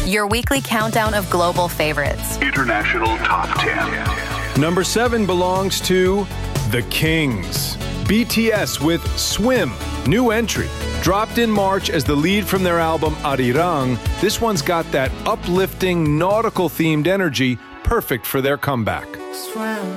your weekly countdown of global favorites. International Top 10. Number 7 belongs to The Kings. BTS with Swim, new entry. Dropped in March as the lead from their album Arirang, this one's got that uplifting, nautical-themed energy, perfect for their comeback. Swim.